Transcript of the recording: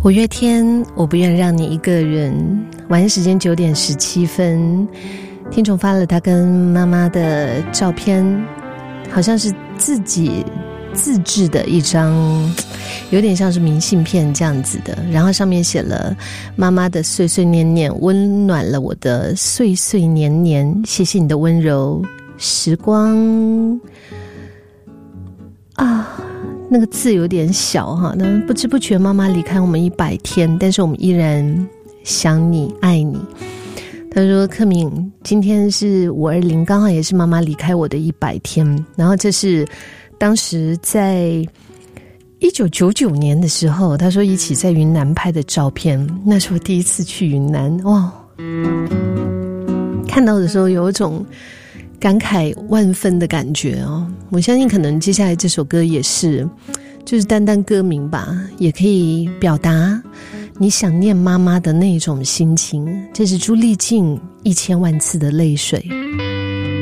五月天，我不愿让你一个人。晚上时间9点17分，听众发了他跟妈妈的照片，好像是自己自制的一张，有点像是明信片这样子的，然后上面写了妈妈的碎碎念念，温暖了我的岁岁年年，谢谢你的温柔时光啊。那个字有点小哈，那不知不觉妈妈离开我们100天，但是我们依然想你爱你。他说克敏，今天是520，刚好也是妈妈离开我的100天，然后这是当时在1999年的时候，他说一起在云南拍的照片，那是我第一次去云南。哇，看到的时候有一种感慨万分的感觉哦。我相信可能接下来这首歌也是，就是单单歌名吧，也可以表达你想念妈妈的那种心情。这是朱丽静1000万次的泪水。